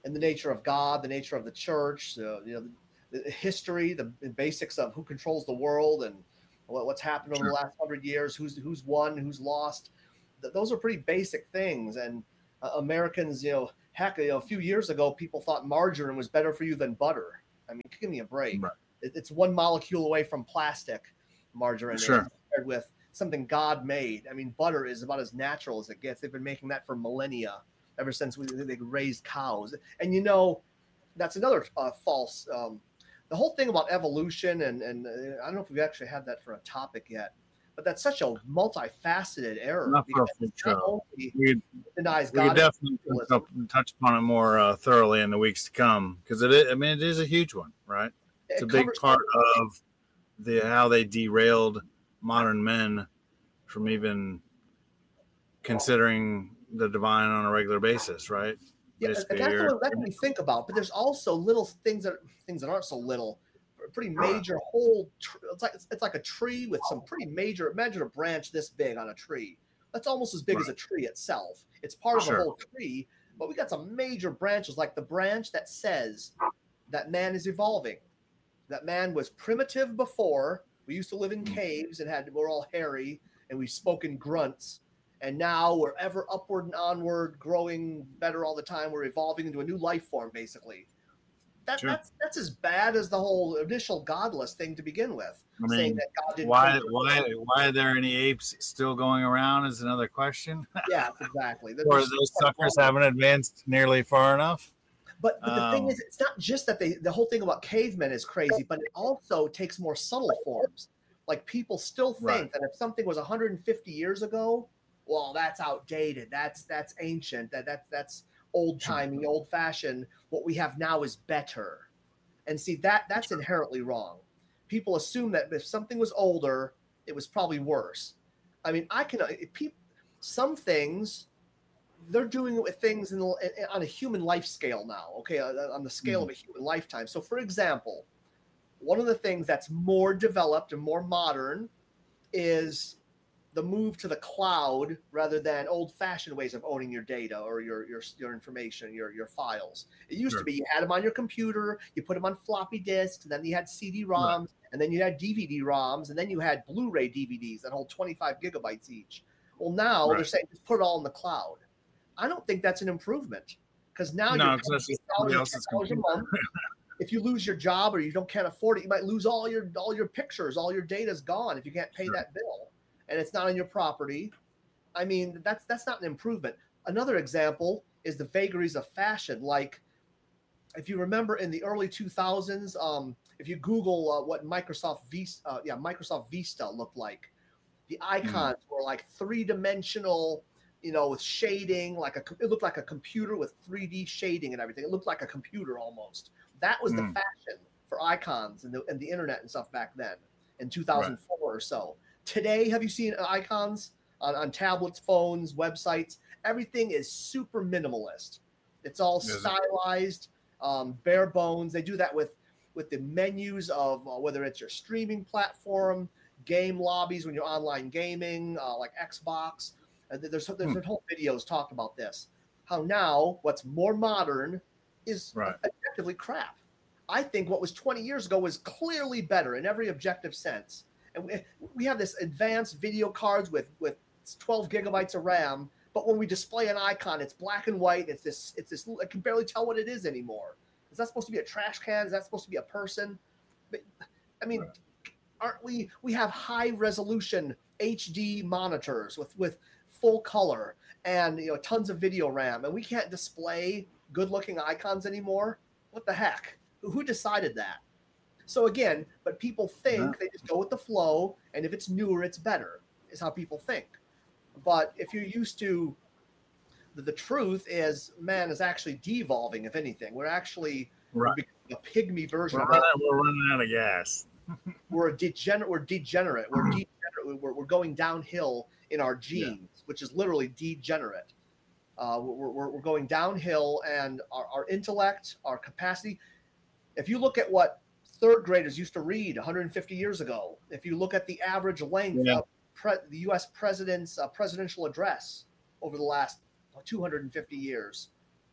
and the nature of God, the nature of the church, uh, you know, the, the history, the, the basics of who controls the world and what, what's happened over Sure. the last hundred years, who's who's won, who's lost. Th- those are pretty basic things. And uh, Americans, you know, heck, you know, a few years ago, people thought margarine was better for you than butter. I mean, give me a break. Right. It, it's one molecule away from plastic, margarine, Sure. is, compared with something God made. I mean, butter is about as natural as it gets. They've been making that for millennia, ever since we they raised cows. And you know, that's another uh, false. Um, the whole thing about evolution, and and uh, I don't know if we've actually had that for a topic yet, but that's such a multifaceted error. Not for a because full it not show. only We, denies we could God, definitely touch, up, touch upon it more uh, thoroughly in the weeks to come because it is, I mean, it is a huge one, right? It's it a big covers part everything. of the how they derailed modern men from even considering the divine on a regular basis, right? Yeah, Basically, that's you're- what, that's what we think about. But there's also little things that things that aren't so little, pretty major whole. Tr- it's like it's, it's like a tree with some pretty major. Imagine a branch this big on a tree. That's almost as big as a tree itself. It's part of Sure. a whole tree, but we got some major branches, like the branch that says that man is evolving. That man was primitive before. We used to live in caves and had we're all hairy and we spoke in grunts. And now we're ever upward and onward, growing better all the time. We're evolving into a new life form, basically. That, Sure. That's that's as bad as the whole initial godless thing to begin with. I mean, saying that God didn't why, create the why, world. why are there any apes still going around is another question. Yeah, exactly. There- Or there's those so much suckers wrong. haven't advanced nearly far enough. But, but the thing Um, is, it's not just that they, the whole thing about cavemen is crazy, but it also takes more subtle forms. Like people still think Right. that if something was one hundred fifty years ago, well, that's outdated. That's that's ancient. That that that's old timey, old fashioned. What we have now is better. And see that that's inherently wrong. People assume that if something was older, it was probably worse. I mean, I can people some things. They're doing it with things in, on a human life scale now, okay, on the scale Mm. of a human lifetime. So, for example, one of the things that's more developed and more modern is the move to the cloud rather than old-fashioned ways of owning your data or your your, your information, your your files. It used Sure. to be you had them on your computer, you put them on floppy disks, and then you had C D ROMs, Right. and then you had D V D ROMs, and then you had Blu-ray D V Ds that hold twenty-five gigabytes each. Well, now Right. they're saying just put it all in the cloud. I don't think that's an improvement because now No, you're because that's paying just eight somebody dollars else's or ten dollars a computer. month. If you lose your job or you don't can't afford it, you might lose all your all your pictures, all your data's gone if you can't pay Sure. that bill, and it's not on your property. I mean, that's that's not an improvement. Another example is the vagaries of fashion. Like, if you remember in the early two thousands, um, if you Google uh, what Microsoft Vista, uh, yeah, Microsoft Vista looked like, the icons were like three dimensional. You know, with shading, like a it looked like a computer with three D shading and everything. It looked like a computer almost. That was the Mm. fashion for icons and the and the internet and stuff back then in two thousand four or so. Today, have you seen icons on, on tablets, phones, websites? Everything is super minimalist. It's all Is it? stylized, um, bare bones. They do that with with the menus of uh, whether it's your streaming platform, game lobbies when you're online gaming, uh, like Xbox. Uh, there's there's Hmm. whole videos talk about this. How now what's more modern is Right. objectively crap. I think what was twenty years ago was clearly better in every objective sense. And we, we have this advanced video cards with with twelve gigabytes of RAM, but when we display an icon, it's black and white. It's this it's this I can barely tell what it is anymore. Is that supposed to be a trash can? Is that supposed to be a person? But, I mean, Right. aren't we we have high resolution H D monitors with with full color and you know tons of video RAM, and we can't display good looking icons anymore? What the heck? Who, who decided that? So again, but people think Yeah. they just go with the flow, and if it's newer, it's better, is how people think. But if you're used to the, the truth is man is actually devolving, if anything. We're actually Right. we're becoming a pygmy version We're of running, we're running out of gas. we're a degenerate we're degenerate we're degenerate we're, we're going downhill in our genes, which is literally degenerate. Uh, we're, we're, we're going downhill, and our, our intellect, our capacity. If you look at what third graders used to read one hundred fifty years ago, if you look at the average length Yeah. of pre- the U S president's uh, presidential address over the last two hundred fifty years,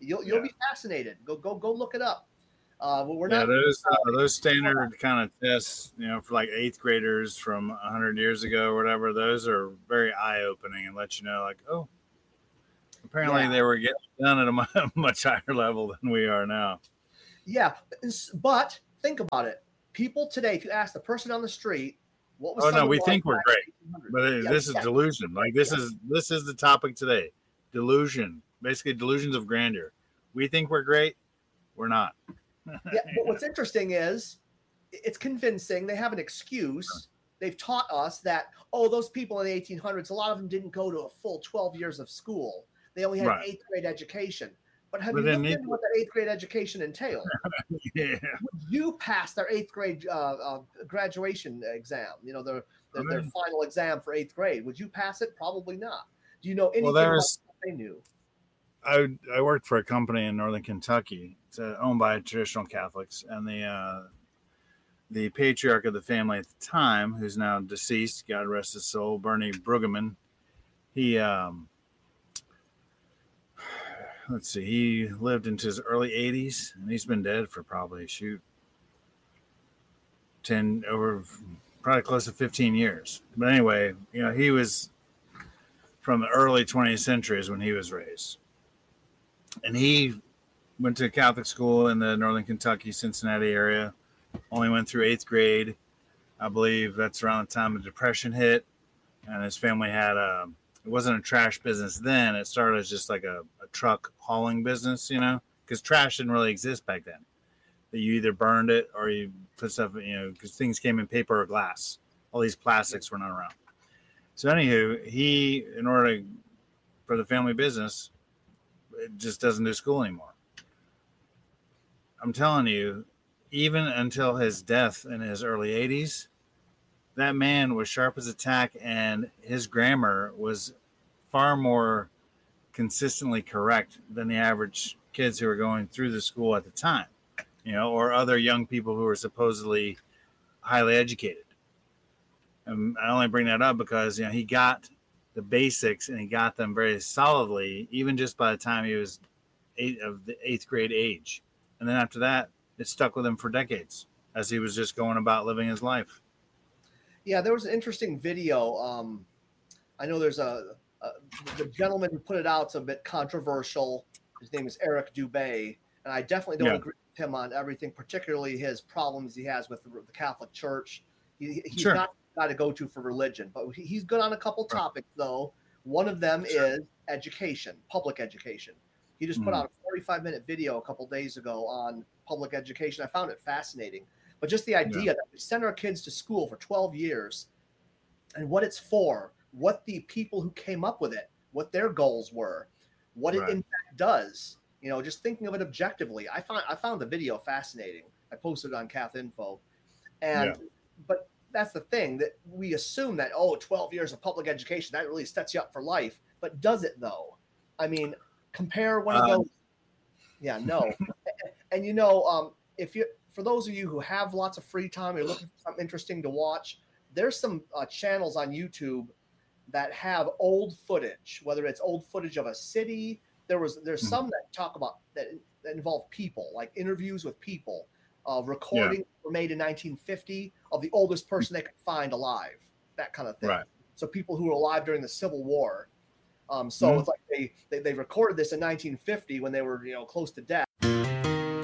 You'll you'll Yeah. be fascinated. Go go go look it up. Uh, we're Yeah, not. those uh, those standard kind of tests, you know, for like eighth graders from a hundred years ago or whatever. Those are very eye opening and let you know, like, oh, apparently Yeah. they were getting done at a mu- much higher level than we are now. Yeah, but think about it. People today, if you ask the person on the street, what was Oh no, someone we like think we're back great, in eighteen hundred? but uh, Yeah, this is yeah, delusion. Like this yeah. is this is the topic today. Delusion, basically delusions of grandeur. We think we're great, we're not. Yeah, but what's interesting is it's convincing. They have an excuse. They've taught us that, oh, those people in the eighteen hundreds, a lot of them didn't go to a full twelve years of school. They only had Right. eighth grade education. But have But you they looked need into what that eighth grade education entailed? Yeah. Would you pass their eighth grade uh, uh, graduation exam? You know, their their, their mean- final exam for eighth grade. Would you pass it? Probably not. Do you know anything Well, about there's what they knew? I I worked for a company in northern Kentucky. It's uh, owned by traditional Catholics, and the uh, the patriarch of the family at the time, who's now deceased, God rest his soul, Bernie Brueggemann. He um, let's see, he lived into his early eighties, and he's been dead for probably shoot ten over probably close to fifteen years. But anyway, you know, he was from the early twentieth centuries when he was raised. And he went to Catholic school in the northern Kentucky, Cincinnati area. Only went through eighth grade. I believe that's around the time the Depression hit. And his family had a, it wasn't a trash business then. It started as just like a, a truck hauling business, you know, because trash didn't really exist back then. That you either burned it or you put stuff, you know, because things came in paper or glass. All these plastics were not around. So, anywho, he, in order to, for the family business, it just doesn't do school anymore. I'm telling you, even until his death in his early eighties, that man was sharp as a tack, and his grammar was far more consistently correct than the average kids who were going through the school at the time, you know, or other young people who were supposedly highly educated. And I only bring that up because, you know, he got the basics and he got them very solidly, even just by the time he was eight of the eighth grade age. And then after that, it stuck with him for decades as he was just going about living his life. Yeah, there was an interesting video. Um, I know there's a, a the gentleman who put it out. It's a bit controversial. His name is Eric Dubay, and I definitely don't Yeah. agree with him on everything, particularly his problems he has with the, the Catholic Church. He, he's Sure. not got to go to for religion, but he, he's good on a couple Right. topics though. One of them Sure. is education, public education. He just put Mhm. out a forty-five minute video a couple days ago on public education. I found it fascinating. But just the idea Yeah. that we send our kids to school for twelve years and what it's for, what the people who came up with it, what their goals were, what it Right. in fact does. You know, just thinking of it objectively. I found I found the video fascinating. I posted it on Cath Info. And Yeah. but that's the thing, that we assume that, oh, twelve years of public education, that really sets you up for life. But does it though? I mean, compare one of Um, those. Yeah, no. And you know, um, if you for those of you who have lots of free time, you're looking for something interesting to watch, there's some uh, channels on YouTube that have old footage, whether it's old footage of a city. There was there's Mhm. some that talk about that, that involve people, like interviews with people, uh, recordings were made in nineteen fifty of the oldest person they could find alive, that kind of thing. Right. So people who were alive during the Civil War. Um, so Mhm. it's like they, they they recorded this in nineteen fifty when they were, you know, close to death.